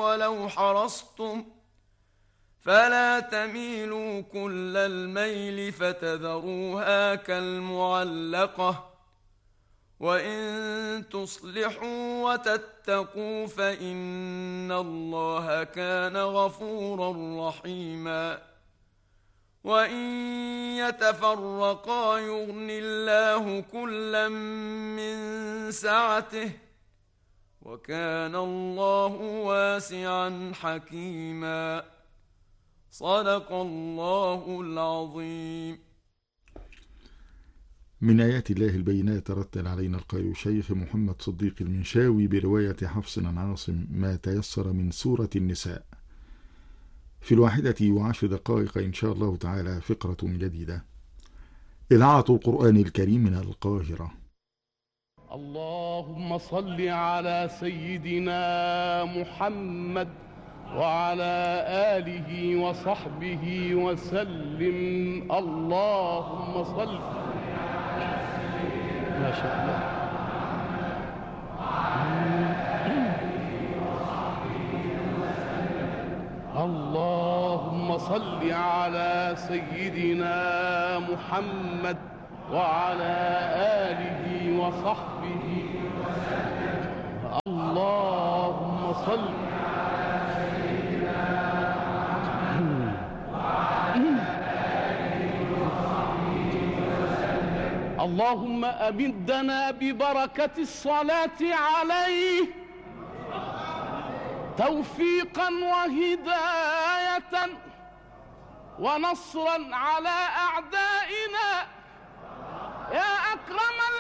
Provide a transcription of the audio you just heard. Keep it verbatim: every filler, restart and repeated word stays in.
ولو حرصتم فلا تميلوا كل الميل فتذروها كالمعلقة وإن تصلحوا وتتقوا فإن الله كان غفورا رحيما وإن يتفرقا يغن الله كلا من سعته وكان الله واسعا حكيما صدق الله العظيم. من آيات الله البينات رتل علينا القارئ الشيخ محمد صديق المنشاوي برواية حفص عن عاصم ما تيسر من سورة النساء. في الواحدة وعشر دقائق إن شاء الله تعالى فقرة جديدة. إذاعة القرآن الكريم من القاهرة. اللهم صل على سيدنا محمد وعلى آله وصحبه وسلم. اللهم صل ما شاء الله. اللهم صل على سيدنا محمد وعلى آله وصحبه وسلم. اللهم صل اللهم أمدنا ببركة الصلاة عليه توفيقا وهداية ونصرا على أعدائنا يا أكرم